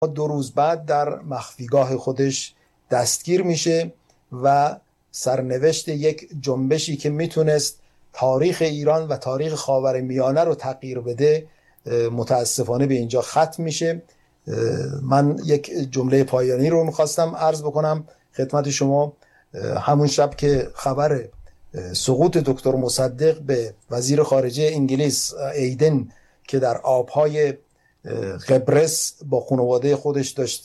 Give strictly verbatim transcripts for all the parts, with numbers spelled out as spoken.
دو روز بعد در مخفیگاه خودش دستگیر میشه و سرنوشت یک جنبشی که میتونست تاریخ ایران و تاریخ خاورمیانه رو تغییر بده متاسفانه به اینجا ختم میشه. من یک جمله پایانی رو میخواستم عرض بکنم خدمت شما. همون شب که خبر سقوط دکتر مصدق به وزیر خارجه انگلیس ایدن که در آبهای قبرس با خانواده خودش داشت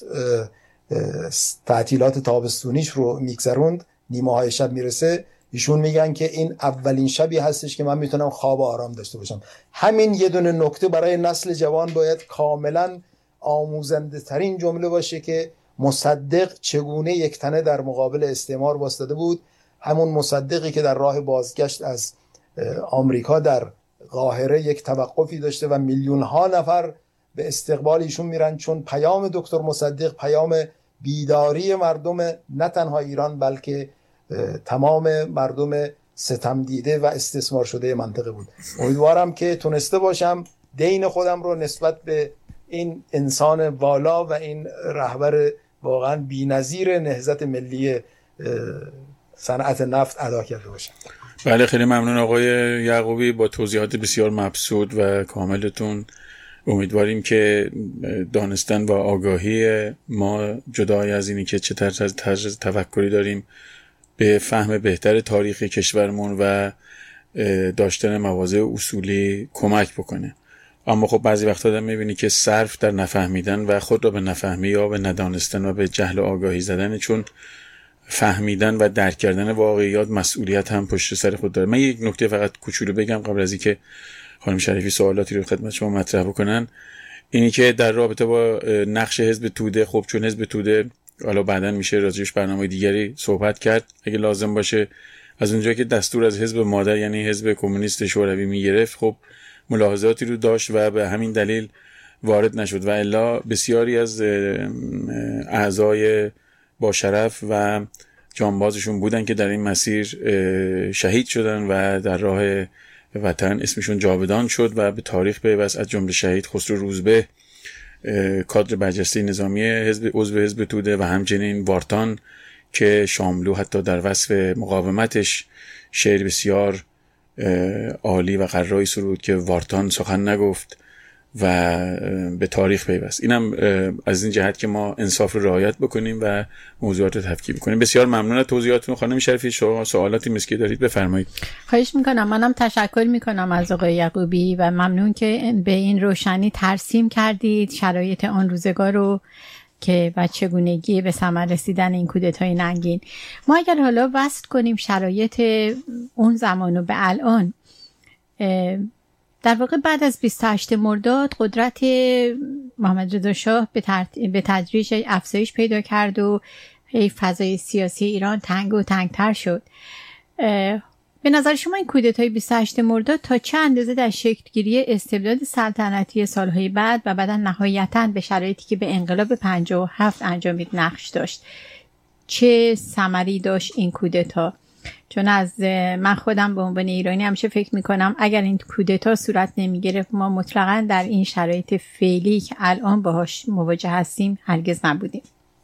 تعطیلات تابستونیش رو میگذروند، نیمه های شب میرسه، ایشون میگن که این اولین شبی هستش که من میتونم خواب آرام داشته باشم. همین یه دونه نکته برای نسل جوان باید کاملا آموزنده ترین جمله باشه که مصدق چگونه یک تنه در مقابل استعمار واسطه بود. همون مصدقی که در راه بازگشت از آمریکا در قاهره یک توقفی داشته و میلیون ها نفر به استقبال ایشون میرن، چون پیام دکتر مصدق پیام بیداری مردم نه تنها ایران بلکه تمام مردم ستم دیده و استثمار شده منطقه بود. امیدوارم که تونسته باشم دین خودم رو نسبت به این انسان والا و این رهبر واقعا بی‌نظیر نهضت ملی صنعت نفت ادا کرده باشم. بله، خیلی ممنون آقای یعقوبی با توضیحات بسیار مبسوط و کاملتون. امیدواریم که دانستن و آگاهی ما جدای از اینی که چه طرز تفکری داریم به فهم بهتر تاریخ کشورمون و داشتن مواضع اصولی کمک بکنه. اما خب بعضی وقتا آدم میبینی که صرف در نفهمیدن و خود را به نفهمی یا به ندانستن و به جهل و آگاهی زدن، چون فهمیدن و درک کردن واقعیات مسئولیت هم پشت سر خود داره. من یک نکته فقط کوچولو بگم قبل از اینکه خانم شریفی سوالاتی رو خدمت شما مطرح بکنن. اینی که در رابطه با نقش حزب توده، خب چون حزب توده حالا بعداً میشه راجعش برنامه دیگری صحبت کرد اگه لازم باشه، از اونجایی که دستور از حزب مادر یعنی حزب کمونیست شوروی میگرفت، خب ملاحظاتی رو داشت و به همین دلیل وارد نشد و الا بسیاری از اعضای با شرف و جانبازشون بودن که در این مسیر شهید شدن و در راه وطن اسمشون جاودان شد و به تاریخ پیوست، از جمله شهید خسرو روزبه کادر برجسته نظامی حزب عضو حزب توده و همچنین وارتان که شاملو حتی در وصف مقاومتش شعر بسیار عالی و قرایی سرود که وارتان سخن نگفت و به تاریخ پیوست. اینم از این جهت که ما انصاف رو رعایت بکنیم و موضوعات رو تفکیک بکنیم. بسیار ممنون از توضیحاتتون خانم شریفی. شما سوالاتی مسکی دارید بفرمایید. خواهش میکنم. منم تشکر میکنم از آقای یعقوبی و ممنون که به این روشنی ترسیم کردید شرایط آن روزگار رو که و چگونگی به ثمر رسیدن این کودتای ننگین. ما اگر حالا وصل کنیم شرایط اون زمان و به الان، در واقع بعد از بیست و هشتم مرداد قدرت محمد رضا شاه به تدریج افزایش پیدا کرد و فضای سیاسی ایران تنگ و تنگتر شد. به نظر شما این کودتای بیست و هشتم مرداد تا چه اندازه در شکلگیری استبداد سلطنتی سالهای بعد و بعدا نهایتاً به شرایطی که به انقلاب پنجاه و هفت انجامید نقش داشت؟ چه ثمری داشت این کودتا؟ چون از من خودم به عنوان ایرانی همیشه فکر میکنم اگر این کودتا صورت نمیگرفت ما مطلقاً در این شرایط فعلی که الان باهاش مواجه هستیم هرگز نبودیم.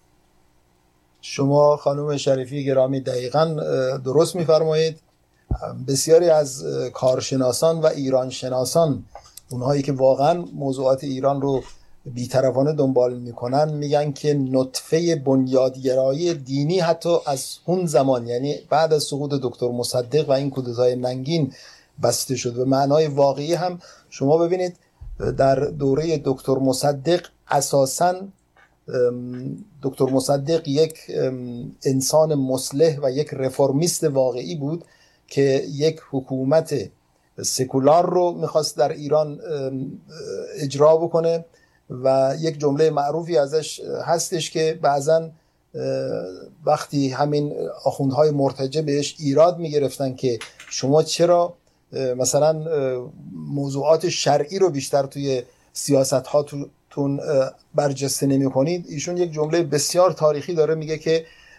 شما خانم شریفی گرامی دقیقاً درست میفرمایید. بسیاری از کارشناسان و ایران شناسان، اونهایی که واقعاً موضوعات ایران رو بی‌طرفانه دنبال میکنن، میگن که نطفه بنیادگرایی دینی حتی از اون زمان، یعنی بعد از سقوط دکتر مصدق و این کودتای ننگین بسته شد. و معنای واقعی هم شما ببینید در دوره دکتر مصدق اساساً دکتر مصدق یک انسان مصلح و یک رفرمیست واقعی بود که یک حکومت سکولار رو میخواست در ایران اجرا بکنه و یک جمله معروفی ازش هستش که بعضن وقتی همین آخوندهای مرتجع بهش ایراد میگرفتن که شما چرا مثلا موضوعات شرعی رو بیشتر توی سیاست هاتون برجسته نمی کنید، ایشون یک جمله بسیار تاریخی داره، میگه که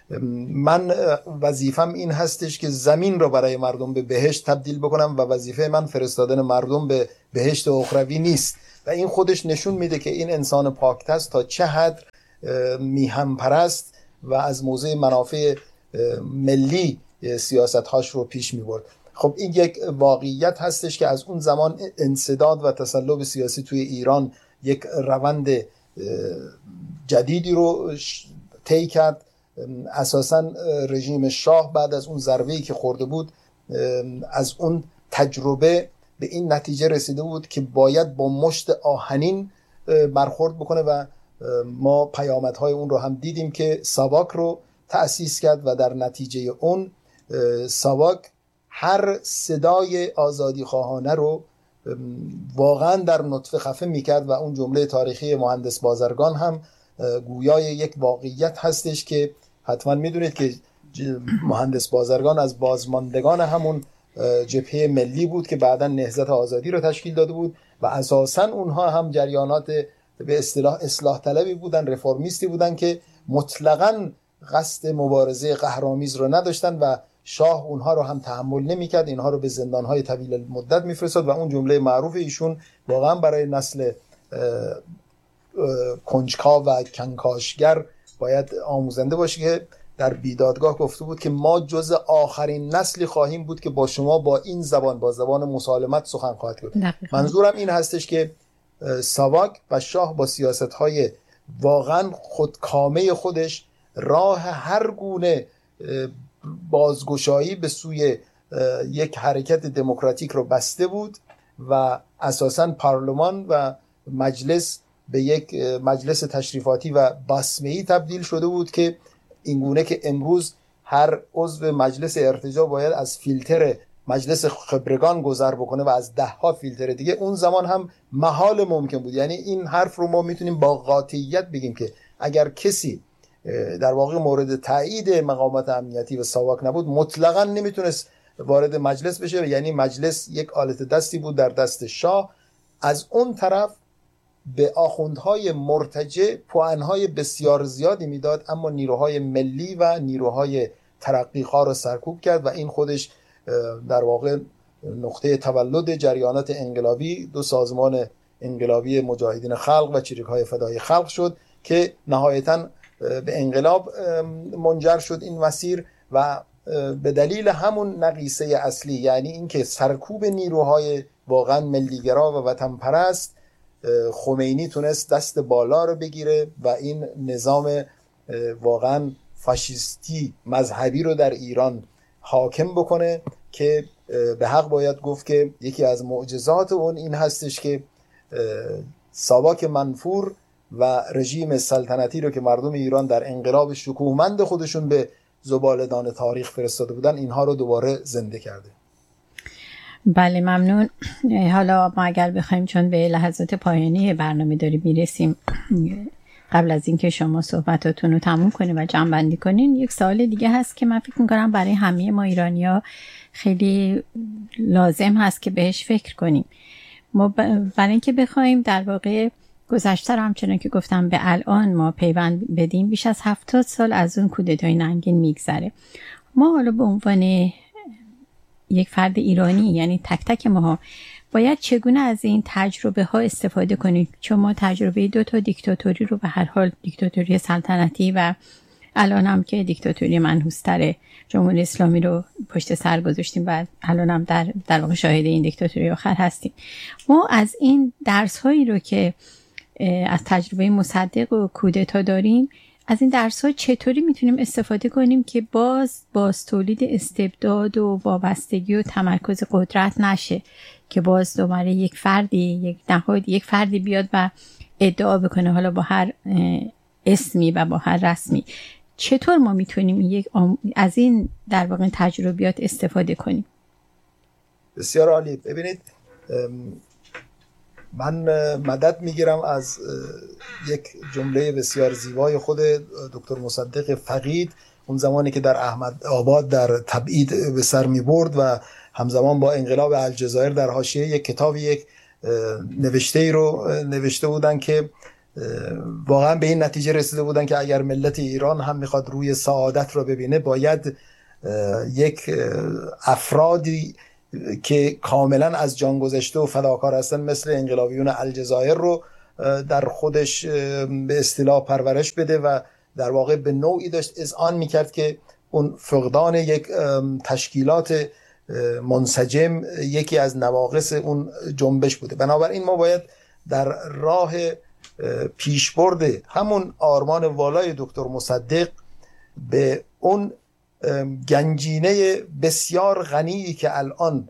من وظیفم این هستش که زمین رو برای مردم به بهشت تبدیل بکنم و وظیفه من فرستادن مردم به بهشت اخروی نیست و این خودش نشون میده که این انسان پاک‌طلب تا چه حد میهم پرست و از موضع منافع ملی سیاست‌هاش رو پیش می‌برد. خب این یک واقعیت هستش که از اون زمان انسداد و تسلب سیاسی توی ایران یک روند جدیدی رو طی کرد. اساساً رژیم شاه بعد از اون ضربه‌ای که خورده بود از اون تجربه به این نتیجه رسیده بود که باید با مشت آهنین برخورد بکنه و ما پیامدهای اون رو هم دیدیم که ساواک رو تأسیس کرد و در نتیجه اون ساواک هر صدای آزادی خواهانه رو واقعا در نطفه خفه میکرد و اون جمله تاریخی مهندس بازرگان هم گویای یک واقعیت هستش که حتما میدونید که مهندس بازرگان از بازماندگان همون جبهه ملی بود که بعداً نهضت آزادی رو تشکیل داده بود و اساساً اونها هم جریانات به اصطلاح اصلاح طلبی بودن، رفرمیستی بودن که مطلقاً قصد مبارزه قهرآمیز رو نداشتن و شاه اونها رو هم تحمل نمی‌کرد، اینها رو به زندان‌های طویل مدت می‌فرستاد و اون جمله معروف ایشون واقعاً برای نسل کنجکاو و کنکاشگر باید آموزنده باشه که در بیدادگاه گفته بود که ما جز آخرین نسلی خواهیم بود که با شما با این زبان با زبان مسالمت سخن خواهد گفت. منظورم این هستش که ساواک و شاه با سیاست‌های واقعا خودکامه خودش راه هر گونه بازگشایی به سوی یک حرکت دموکراتیک رو بسته بود و اساساً پارلمان و مجلس به یک مجلس تشریفاتی و بسمه‌ای تبدیل شده بود که اینگونه که امروز هر عضو مجلس ارتجاع باید از فیلتر مجلس خبرگان گذر بکنه و از ده ها فیلتر دیگه، اون زمان هم محال ممکن بود. یعنی این حرف رو ما میتونیم با قاطعیت بگیم که اگر کسی در واقع مورد تایید مقامات امنیتی و ساواک نبود مطلقاً نمیتونست وارد مجلس بشه. یعنی مجلس یک آلت دستی بود در دست شاه. از اون طرف به آخوندهای مرتجع پوانهای بسیار زیادی میداد، اما نیروهای ملی و نیروهای ترقیخواه رو سرکوب کرد و این خودش در واقع نقطه تولد جریانات انقلابی، دو سازمان انقلابی مجاهدین خلق و چریک‌های فدای خلق شد که نهایتاً به انقلاب منجر شد این مسیر و به دلیل همون نقیصه اصلی، یعنی اینکه سرکوب نیروهای واقعاً ملیگرا و وطن پرست، خمینی تونست دست بالا رو بگیره و این نظام واقعا فاشیستی مذهبی رو در ایران حاکم بکنه که به حق باید گفت که یکی از معجزات اون این هستش که ساواک منفور و رژیم سلطنتی رو که مردم ایران در انقلاب شکوهمند خودشون به زباله‌دان تاریخ فرستاده بودن، اینها رو دوباره زنده کرده. بله ممنون. حالا ما اگر بخوایم، چون به لحظات پایانی برنامه داریم میرسیم، قبل از اینکه شما صحبتاتون رو تموم کنیم و جمع بندی کنین، یک سوال دیگه هست که من فکر میکنم برای همه ما ایرانی‌ها خیلی لازم هست که بهش فکر کنیم. ما برای اینکه بخوایم در واقع گذشته رو همچنان که گفتم به الان ما پیوند بدیم، بیش از هفتاد سال از اون کودتای ننگین میگذره. ما حالا به عنوان یک فرد ایرانی، یعنی تک تک ماها، باید چگونه از این تجربه ها استفاده کنیم؟ چون ما تجربه دو تا دیکتاتوری رو، به هر حال دیکتاتوری سلطنتی و الان هم که دیکتاتوری منحوس‌تر جمهوری اسلامی رو پشت سر گذاشتیم و الان هم در, در واقع شاهد این دیکتاتوری آخر هستیم. ما از این درس هایی رو که از تجربه مصدق و کودتا داریم، از این درس ها چطوری میتونیم استفاده کنیم که باز باز تولید استبداد و وابستگی و تمرکز قدرت نشه، که باز دوباره یک فردی یک نهاد یک فردی بیاد و ادعا بکنه، حالا با هر اسمی و با هر رسمی. چطور ما میتونیم یک از این در واقع تجربیات استفاده کنیم؟ بسیار عالی. ببینید، من مدد میگیرم از یک جمله بسیار زیبای خود دکتر مصدق فقید، اون زمانی که در احمد آباد در تبعید به سر می برد و همزمان با انقلاب الجزایر در حاشیه یک کتابی یک نوشته ای رو نوشته بودن که واقعا به این نتیجه رسیده بودن که اگر ملت ایران هم میخواد روی سعادت رو ببینه، باید یک افرادی که کاملا از جان گذشته و فداکار هستن مثل انقلابیون الجزایر رو در خودش به اصطلاح پرورش بده و در واقع به نوعی داشت اذعان میکرد که اون فقدان یک تشکیلات منسجم یکی از نواقص اون جنبش بوده. بنابراین ما باید در راه پیشبرد همون آرمان والای دکتر مصدق به اون گنجینه بسیار غنی که الان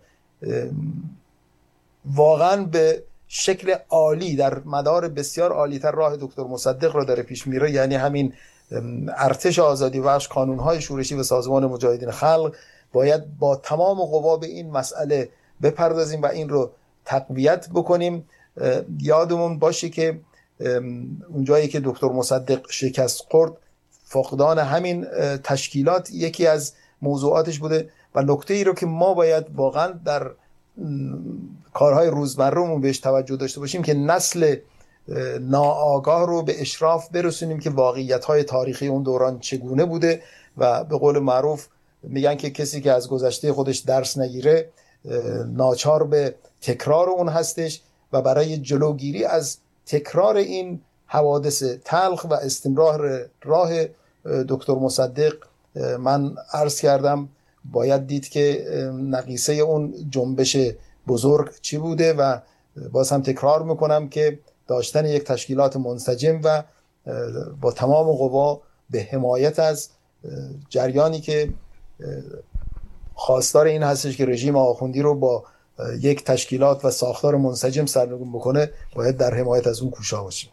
واقعا به شکل عالی در مدار بسیار عالی‌تر راه دکتر مصدق رو داره پیش میره، یعنی همین ارتش آزادی بخش، کانون‌های شورشی و سازمان مجاهدین خلق، باید با تمام قوا به این مسئله بپردازیم و این رو تقویت بکنیم. یادمون باشه که اونجایی که دکتر مصدق شکست خورد، فقدان همین تشکیلات یکی از موضوعاتش بوده و نکته ای رو که ما باید واقعا در کارهای روزمره‌مون بهش توجه داشته باشیم که نسل ناآگاه رو به اشراف برسونیم که واقعیت‌های تاریخی اون دوران چگونه بوده و به قول معروف میگن که کسی که از گذشته خودش درس نگیره ناچار به تکرار اون هستش و برای جلوگیری از تکرار این حوادث تلخ و استمرار راه دکتر مصدق من عرض کردم باید دید که نقیصه اون جنبش بزرگ چی بوده و باز هم تکرار میکنم که داشتن یک تشکیلات منسجم و با تمام قوا به حمایت از جریانی که خواستار این هستش که رژیم آخوندی رو با یک تشکیلات و ساختار منسجم سرنگون بکنه، باید در حمایت از اون کوشا باشیم.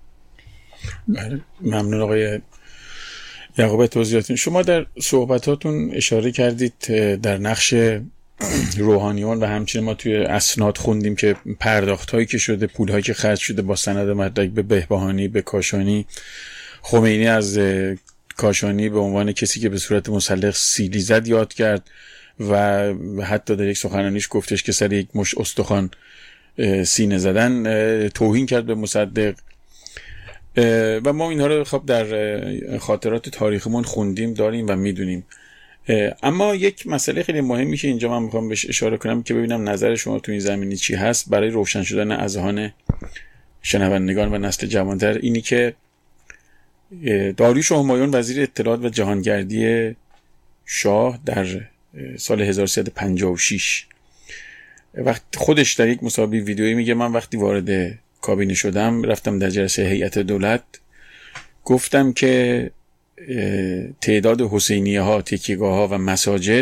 ممنون آقای یعقوب توضیحاتون. شما در صحبتاتون اشاره کردید در نقش روحانیون و همچنین ما توی اسناد خوندیم که پرداخت‌هایی که شده، پول‌هایی که خرج شده با سند مدرک به بهبهانی، به کاشانی، خمینی از کاشانی به عنوان کسی که به صورت مسلح سیلی زد یاد کرد و حتی در یک سخنرانیش گفتش که سر یک مش استخوان سینه زدن توهین کرد به مصدق و ما اینها رو خب در خاطرات تاریخمون خوندیم، داریم و میدونیم. اما یک مسئله خیلی مهمی که اینجا من میخوام بهش اشاره کنم که ببینم نظر شما تو این زمینه چی هست برای روشن شدن اذهان شنوندگان و نسل جوانتر، اینی که داریوش همایون وزیر اطلاعات و جهانگردی شاه در سال هزار و سیصد و پنجاه و شش وقت خودش در یک مصاحبه ویدیویی میگه من وقتی وارد کابینه شدم رفتم در جلسه هیئت دولت، گفتم که تعداد حسینیه ها، تکیهگاه ها و مساجد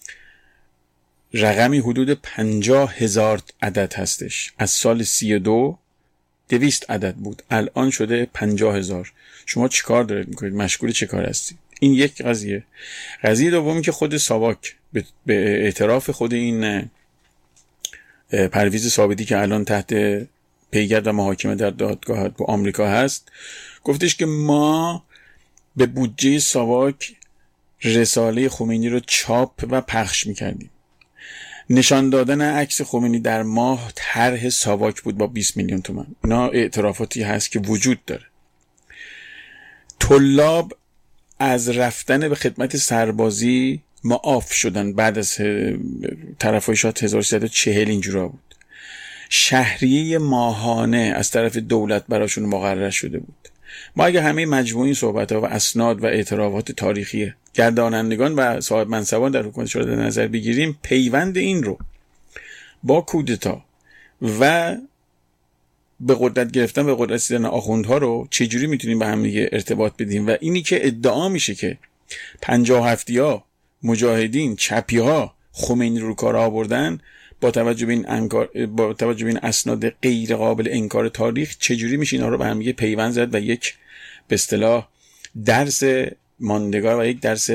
رقمی حدود پنجاه هزار عدد هستش. از سال سی و دو دویست عدد بود، الان شده پنجاه هزار. شما چی کار دارید میکنید؟ مشغول چه کار هستید؟ این یک قضیه. قضیه دومی که خود ساواک به اعتراف خود این پرویز ثابتی که الان تحت پیگرد و محاکمه در دادگاه با آمریکا هست، گفتش که ما به بودجه ساواک رساله خمینی رو چاپ و پخش میکردیم. نشان دادن عکس خمینی در ماه طرح ساواک بود با بیست میلیون تومان. اینا اعترافاتی هست که وجود داره. طلاب از رفتن به خدمت سربازی معاف شدن بعد از طرفای شاید هزار و سیصد و چهل اینجورا بود. شهریه ماهانه از طرف دولت براشون مقرر شده بود. ما اگه همه مجموعی صحبت‌ها و اسناد و اعترافات تاریخی گردانندگان و صاحب منصبان در حکومت شورا در نظر بگیریم، پیوند این رو با کودتا و به قدرت گرفتن به قدرت رسیدن آخوندها رو چجوری میتونیم به هم دیگه ارتباط بدیم و اینی که ادعا میشه که پنجاه هفتی‌ها مجاهدین چپی‌ها خمینی رو کار آوردن، با توجه به این انکار، با توجه به این اسناد غیر قابل انکار تاریخ، چجوری میشه اینا رو به هم دیگه پیوند زد و یک به اصطلاح درس ماندگار و یک درس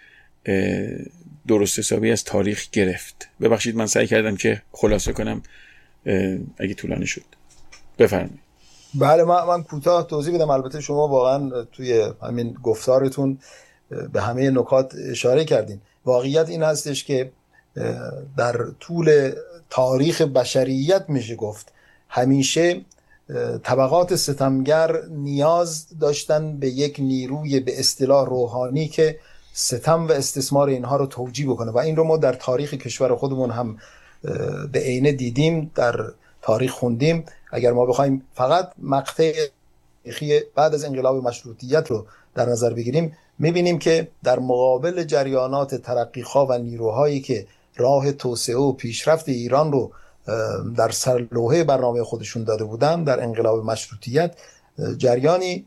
درست حسابی از تاریخ گرفت. ببخشید من سعی کردم که خلاصه کنم اگه طولانی شد. بفرمایید. بله من, من کوتاه توضیح بدم. البته شما واقعا توی همین گفتارتون به همه نکات اشاره کردین. واقعیت این هستش که در طول تاریخ بشریت میشه گفت همیشه طبقات ستمگر نیاز داشتن به یک نیروی به اصطلاح روحانی که ستم و استثمار اینها رو توجیه بکنه و این رو ما در تاریخ کشور خودمون هم به عینه دیدیم، در تاریخ خوندیم. اگر ما بخوایم فقط مقطع تاریخی بعد از انقلاب مشروطیت رو در نظر بگیریم، میبینیم که در مقابل جریانات ترقیخواه و نیروهایی که راه توسعه و پیشرفت ایران رو در سرلوحه برنامه خودشون داده بودن، در انقلاب مشروطیت جریانی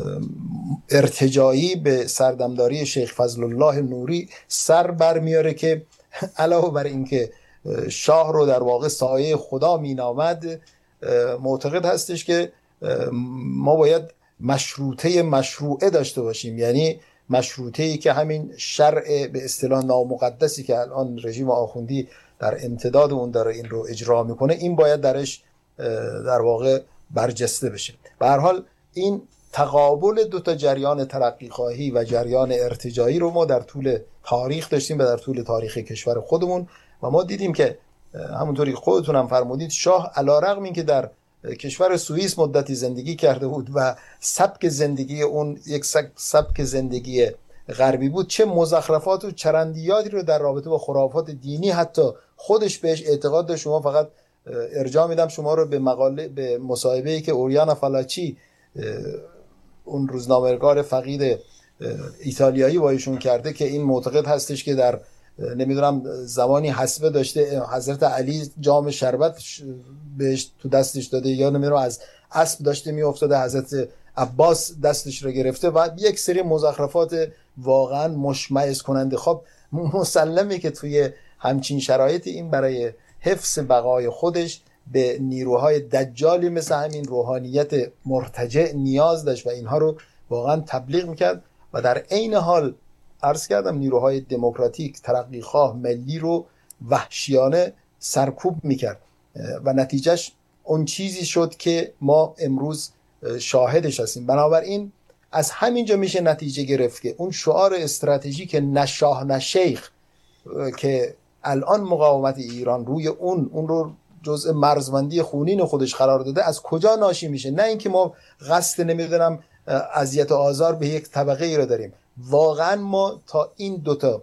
ارتجاعی به سردمداری شیخ فضل الله نوری سر برمیاره که علاوه بر اینکه شاه رو در واقع سایه خدا مینامد، معتقد هستش که ما باید مشروطه مشروعه داشته باشیم، یعنی مشروطه‌ای که همین شرع به اصطلاح نامقدسی که الان رژیم آخوندی در امتداد اون داره این رو اجرا میکنه، این باید درش در واقع برجسته بشه. به هر حال این تقابل دو تا جریان ترقیخواهی و جریان ارتجاعی رو ما در طول تاریخ داشتیم و در طول تاریخ کشور خودمون و ما دیدیم که همونطوری خودتون هم فرمودید، شاه علیرغم این که در کشور سوئیس مدتی زندگی کرده بود و سبک زندگی اون یک سبک زندگی غربی بود، چه مزخرفات و چرندیاتی رو در رابطه با خرافات دینی حتی خودش بهش اعتقاد داشت. شما فقط ارجاع میدم شما رو به مقاله به مصاحبه‌ای که اوریانا فالاچی اون روزنامه‌نگار فقید ایتالیایی با ایشون کرده که این معتقد هستش که در نمیدونم زمانی حسبه داشته حضرت علی جام شربت بهش تو دستش داده یا نمیدونم از اسب داشته میافتاده حضرت عباس دستش رو گرفته و یک سری مزخرفات واقعا مشمئز کننده. خب مسلمه که توی همچین شرایط این برای حفظ بقای خودش به نیروهای دجالی مثل همین روحانیت مرتجع نیاز داشت و اینها رو واقعا تبلیغ میکرد و در عین حال عرض کردم نیروهای دموکراتیک ترقیخواه ملی رو وحشیانه سرکوب میکرد و نتیجهش اون چیزی شد که ما امروز شاهدش هستیم. بنابراین از همینجا میشه نتیجه گرفت که اون شعار استراتژیک نه شاه نه شیخ که الان مقاومت ایران روی اون اون رو جزء مرزبندی خونین خودش قرار داده از کجا ناشی میشه؟ نه اینکه ما قصد نمیدونم اذیت و آزار به یک طبقه ای رو داریم، واقعا ما تا این دوتا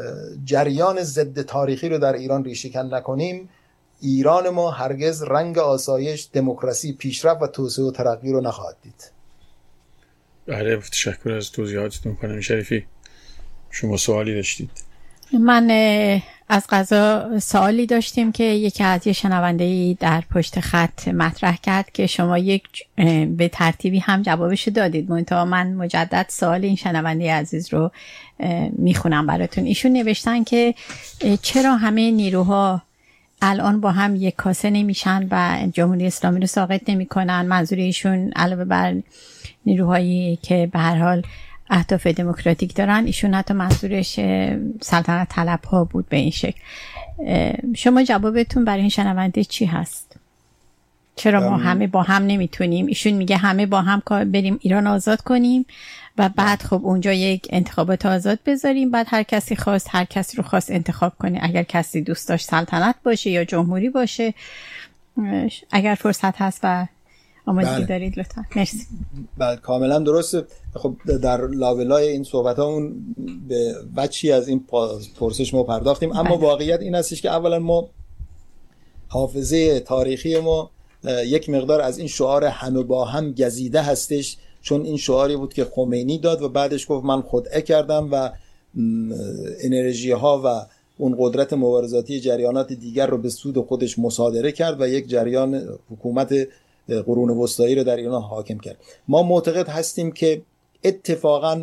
جریان ضد تاریخی رو در ایران ریشه‌کن نکنیم، ایران ما هرگز رنگ آسایش، دموکراسی، پیشرفت و توسعه و ترقی رو نخواهد دید. بله، تشکر از توضیحاتتون خانم شریفی. شما سوالی داشتید؟ من از قضا سوالی داشتیم که یکی از یه شنونده‌ای در پشت خط مطرح کرد که شما یک به ترتیبی هم جوابشو دادید، منتها من مجدد سوال این شنونده عزیز رو میخونم براتون. ایشون نوشتن که چرا همه نیروها الان با هم یک کاسه نمیشن و جمهوری اسلامی رو ساقط نمیکنن؟ منظور ایشون علاوه بر نیروهایی که به هر حال اهداف دموکراتیک دارن، ایشون حتی منظورش سلطنت طلب ها بود به این شکل. شما جوابتون برای این شنونده چی هست؟ چرا ما همه با هم نمیتونیم؟ ایشون میگه همه با هم بریم ایران آزاد کنیم و بعد خب اونجا یک انتخابات آزاد بذاریم، بعد هر کسی خواست هر کسی رو خواست انتخاب کنه، اگر کسی دوست داشت سلطنت باشه یا جمهوری باشه. اگر فرصت هست و آمادگی بله. دارید لطفا. مرسی. بله کاملا درسته. خب در لابلای این صحبت همون به وجهی از این پرسش ما پرداختیم، اما بله. واقعیت این هستش که اولا ما حافظه تاریخی ما یک مقدار از این شعار همه با هم گزیده هستش، چون این شعاری بود که خمینی داد و بعدش گفت من خدعه کردم و انرژی ها و اون قدرت مبارزاتی جریانات دیگر رو به سود خودش مصادره کرد و یک جریان حکومت قرون وسطایی رو در ایران حاکم کرد. ما معتقد هستیم که اتفاقا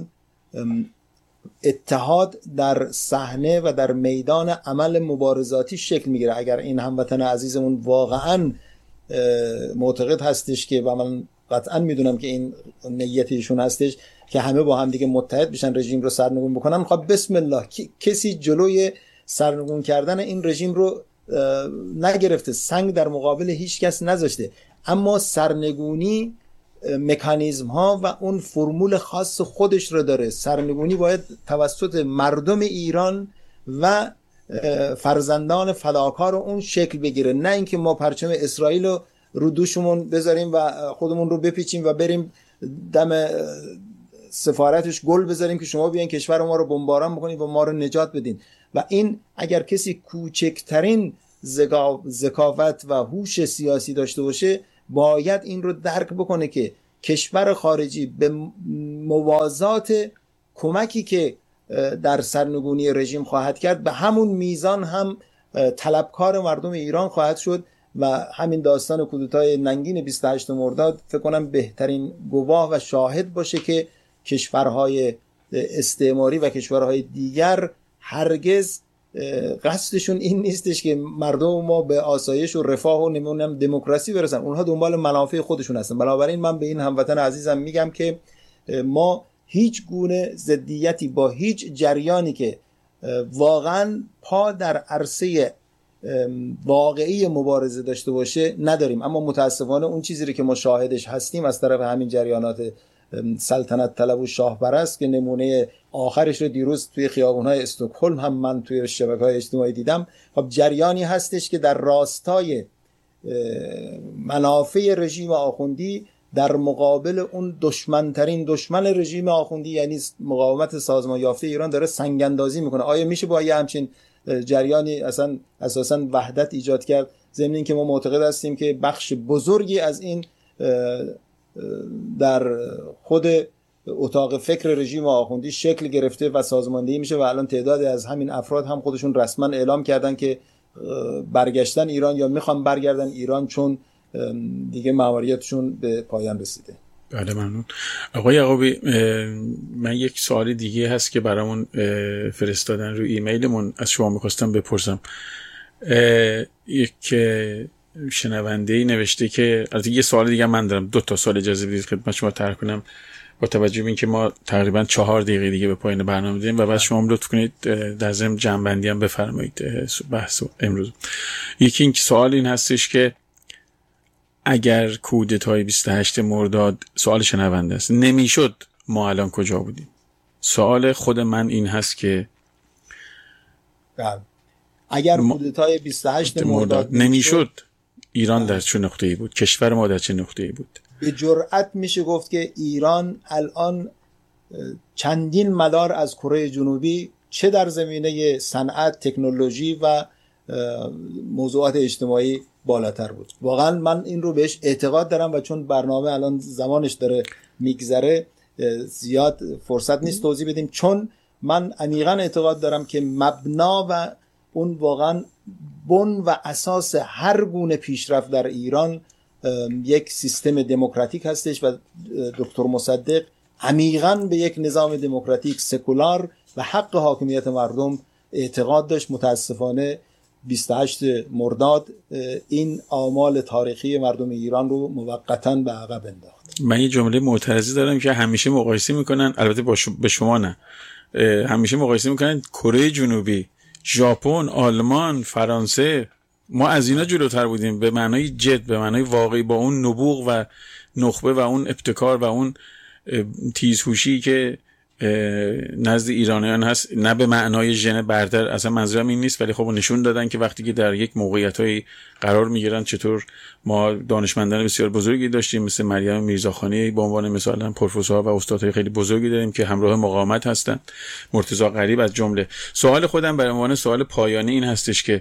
اتحاد در صحنه و در میدان عمل مبارزاتی شکل میگیره. اگر این هموطن عزیزمون واقعا معتقد هستش که و من قطعا میدونم که این نیت ایشون هستش که همه با هم دیگه متحد بشن رژیم رو سرنگون بکنن، خب بسم الله، کسی جلوی سرنگون کردن این رژیم رو نگرفته، سنگ در مقابل هیچ کس نذاشته، اما سرنگونی مکانیزم ها و اون فرمول خاص خودش رو داره. سرنگونی باید توسط مردم ایران و فرزندان فداکار اون شکل بگیره، نه اینکه ما پرچم اسرائیل رو رو دوشمون بذاریم و خودمون رو بپیچیم و بریم دم سفارتش گل بذاریم که شما بیاین کشور ما رو بمباران بکنید و ما رو نجات بدین. و این اگر کسی کوچکترین ذکاوت و هوش سیاسی داشته باشه باید این رو درک بکنه که کشور خارجی به موازات کمکی که در سرنگونی رژیم خواهد کرد به همون میزان هم طلبکار مردم ایران خواهد شد و همین داستان کودتای ننگین بیست و هشتم مرداد فکر کنم بهترین گواه و شاهد باشه که کشورهای استعماری و کشورهای دیگر هرگز قصدشون این نیستش که مردم ما به آسایش و رفاه و نمونم دموکراسی برسن. اونها دنبال منافع خودشون هستن. بنابراین من به این هموطن عزیزم میگم که ما هیچ گونه ضدیتی با هیچ جریانی که واقعا پا در عرصه واقعی مبارزه داشته باشه نداریم. اما متاسفانه اون چیزی که ما شاهدش هستیم از طرف همین جریانات سلطنت طلب و شاه پرست که نمونه آخرش رو دیروز توی خیابون‌های استکهلم هم من توی شبکه‌های اجتماعی دیدم. خب جریانی هستش که در راستای منافع رژیم آخوندی در مقابل اون دشمنترین دشمن رژیم آخوندی یعنی مقاومت سازمان یافته ایران داره سنگ اندازی میکنه. آیا میشه با یه همچین جریانی اصلا اساسا وحدت ایجاد کرد؟ ضمن این که ما معتقد هستیم که بخش بزرگی از این در خود اتاق فکر رژیم آخوندی شکل گرفته و سازماندهی میشه و الان تعدادی از همین افراد هم خودشون رسما اعلام کردن که برگشتن ایران یا میخوان برگردن ایران چون دیگه ماموریتشون به پایان رسیده. بله ممنون. آقای یعقوبی من یک سوال دیگه هست که برامون فرستادن رو ایمیلمون از شما میخواستم بپرسم. یک شنونده‌ای نوشته که البته یه سوال دیگه من دارم، دو تا سوال اجازه بدید خدمت شما طرح کنم با توجه به اینکه ما تقریبا چهار دقیقه دیگه به پایان برنامه داریم و بعد شما لطف کنید در ضمن جمع‌بندی هم بفرمایید بحث امروز. یکی این سوال این هستش که اگر کودتای بیست و هشتم مرداد، سوال شنونده است، نمیشد ما الان کجا بودیم؟ سوال خود من این هست که بله اگر کودتای بیست و هشتم مرداد نمیشد ایران در چه نقطه‌ای بود؟ کشور ما در چه نقطه‌ای بود؟ به جرئت میشه گفت که ایران الان چندین مدار از کره جنوبی چه در زمینه صنعت، تکنولوژی و موضوعات اجتماعی بالاتر بود. واقعا من این رو بهش اعتقاد دارم و چون برنامه الان زمانش داره میگذره زیاد فرصت نیست توضیح بدیم، چون من عمیقا اعتقاد دارم که مبنا و اون واقعا بن و اساس هر گونه پیشرفت در ایران یک سیستم دموکراتیک هستش و دکتر مصدق عمیقا به یک نظام دموکراتیک سکولار و حق حاکمیت مردم اعتقاد داشت. متاسفانه بیست و هشتم مرداد این آمال تاریخی مردم ایران رو موقتاً به عقب انداخت. من یه جمله معترضی دارم که همیشه مقایسه میکنن، البته با شما به شما نه، همیشه مقایسه میکنن کره جنوبی، ژاپن، آلمان، فرانسه. ما از اینا جلوتر بودیم به معنای جد، به معنای واقعی، با اون نبوغ و نخبه و اون ابتکار و اون تیزهوشی که نزد ایرانیان هست، نه به معنای ژن برتر، اصلا منظورم این نیست، ولی خب نشون دادن که وقتی که در یک موقعیت‌های قرار میگیرن چطور ما دانشمندان بسیار بزرگی داشتیم مثل مریم میرزاخانی به عنوان مثال، هم پروفسورها و استادهای خیلی بزرگی داریم که همراه مقاومت هستن، مرتضی غریب از جمله. سوال خودم به عنوان سوال پایانی این هستش که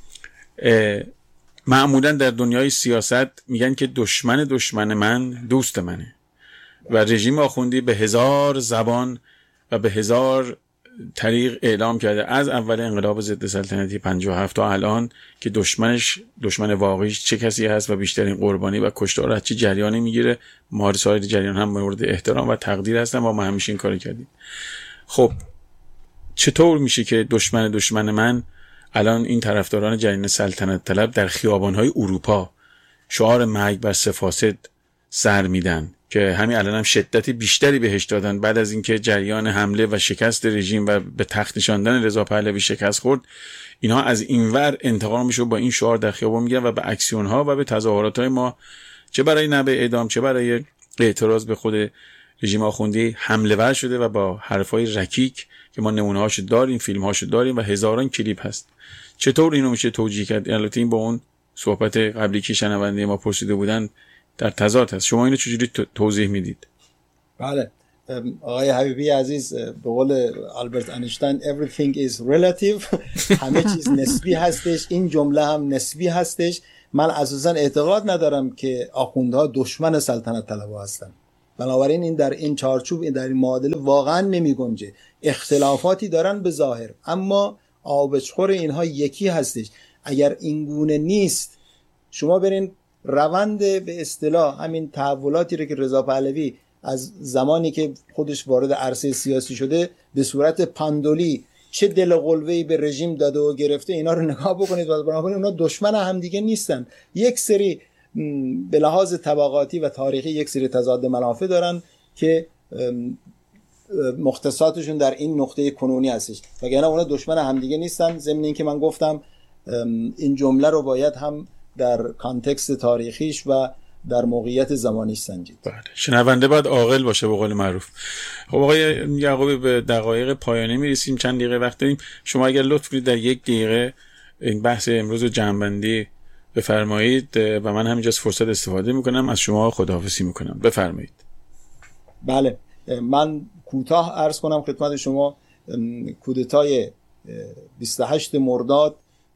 معمولا در دنیای سیاست میگن که دشمن دشمن من دوست منه و رژیم آخوندی به هزار زبان و به هزار طریق اعلام کرده از اول انقلاب ضد سلطنتی پنجاه و هفت تا الان که دشمنش، دشمن واقعیش چه کسی هست و بیشترین قربانی و کشتار از چه جریانی میگیره. ما سایر جریان هم مورد احترام و تقدیر هستن و ما همیشه این کارو کردیم. خب چطور میشه که دشمن دشمن من الان این طرفداران جریان سلطنت طلب در خیابان‌های اروپا شعار مرگ بر سفاسد سر میدن که همین الان هم شدت بیشتری بهش دادن بعد از اینکه جریان حمله و شکست رژیم و به تخت نشاندن رضا پهلوی شکست خورد، اینها از اینور انتقامشو با این شعار در خیابان میگن و به اکسیون‌ها و به تظاهرات‌های ما چه برای نبع اعدام چه برای اعتراض به خود رژیم آخوندی حمله ور شده و با حرفای رکیک که ما نمونه‌هاشو داریم، فیلم‌هاشو داریم و هزاران کلیپ هست. چطور اینو میشه توجیه کرد؟ البته این با اون صحبت قبلی که شنونده ما پرسیده بودن در تضاد هست. شما اینو چجوری توضیح میدید؟ بله آقای حبیبی عزیز، به قول آلبرت اینشتین everything is relative همه چیز نسبی هستش. این جمله هم نسبی هستش. من اساسا اعتقاد ندارم که آخوندها دشمن سلطنت طلبها هستن، بنابراین این در این چارچوب، این در این معادله واقعا نمی گنجه. اختلافاتی دارن به ظاهر، اما آبشخور اینها یکی هستش. اگر این گونه نیست، شما برین روند به اصطلاح همین تحولاتی رو که رضا پهلوی از زمانی که خودش وارد عرصه سیاسی شده به صورت پندولی چه دل قلوه‌ای به رژیم داده و گرفته، اینا رو نگاه بکنید و بنابراین اونا دشمن هم دیگه نیستن. یک سری به لحاظ طبقاتی و تاریخی یک سری تضاد منافع دارن که مختصاتشون در این نقطه کنونی هستش، وگرنه اونا دشمن هم دیگه نیستن. ضمن این که من گفتم این جمله رو باید هم در کانتکست تاریخیش و در موقعیت زمانیش سنجید. بله، شنونده باید عاقل باشه به قول معروف. خب آقای یعقوبی، به دقایق پایانی میرسیم، چند دقیقه وقت داریم. شما اگر لطف کنید در یک دقیقه این بحث امروز جمع‌بندی بفرمایید و من همینجا از فرصت استفاده میکنم از شما خداحافظی میکنم. بفرمایید. بله، من کوتاه عرض کنم خدمت شما. کودتای بیست و هشت مرداد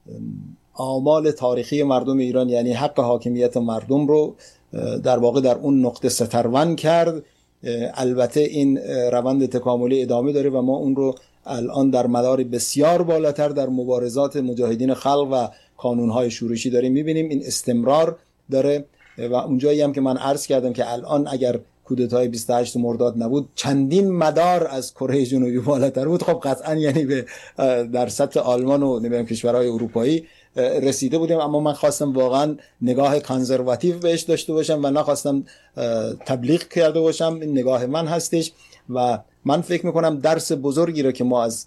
آمال تاریخی مردم ایران، یعنی حق حاکمیت مردم رو در واقع در اون نقطه سترون کرد. البته این روند تکاملی ادامه داره و ما اون رو الان در مدار بسیار بالاتر در مبارزات مجاهدین خلق و کانونهای شورشی داریم میبینیم. این استمرار داره و اونجایی هم که من عرض کردم که الان اگر کودتای بیست و هشت مرداد نبود چندین مدار از کره جنوبی بالاتر بود، خب قطعا یعنی به در سطح آلمان و نمیدونم کشورهای اروپایی رسیده بودیم. اما من خواستم واقعا نگاه کانزرواتیو بهش داشته باشم و نخواستم تبلیغ کرده باشم. این نگاه من هستش و من فکر میکنم درس بزرگی رو که ما از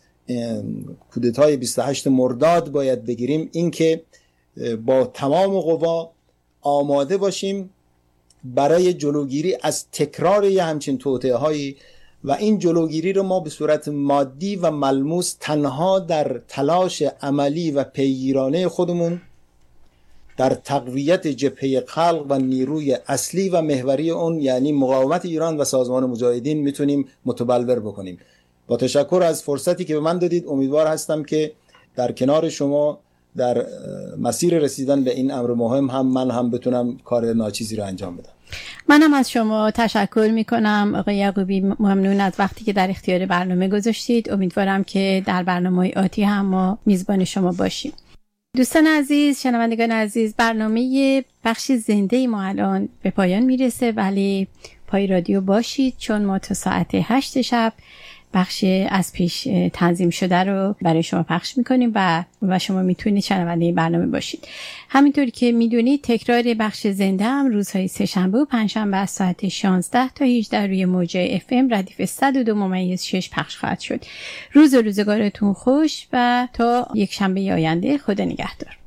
کودتای بیست و هشت مرداد باید بگیریم این که با تمام قوا آماده باشیم برای جلوگیری از تکرار یه همچین توطئه‌هایی و این جلوگیری رو ما به صورت مادی و ملموس تنها در تلاش عملی و پیگیرانه خودمون در تقویت جبهه خلق و نیروی اصلی و محوری اون، یعنی مقاومت ایران و سازمان مجاهدین، میتونیم متبلور بکنیم. با تشکر از فرصتی که به من دادید، امیدوار هستم که در کنار شما در مسیر رسیدن به این امر مهم هم من هم بتونم کار ناچیزی رو انجام بدم. منم از شما تشکر میکنم آقای یعقوبی، ممنون از وقتی که در اختیار برنامه گذاشتید. امیدوارم که در برنامه آتی هم ما میزبان شما باشیم. دوستان عزیز، شنوندگان عزیز، برنامه بخش زنده ما الان به پایان میرسه، ولی پای رادیو باشید چون ما تا ساعت هشت شب بخش از پیش تنظیم شده رو برای شما پخش میکنیم و و شما میتونید شنونده این برنامه باشید. همینطوری که میدونید تکرار بخش زنده هم روزهای سه شنبه و پنج شنبه از ساعت شانزده تا هجده روی موجه اف ام ردیف صد و دو ممیز شش پخش خواهد شد. روز و روزگارتون خوش و تا یک شنبه آینده خدا نگهدار.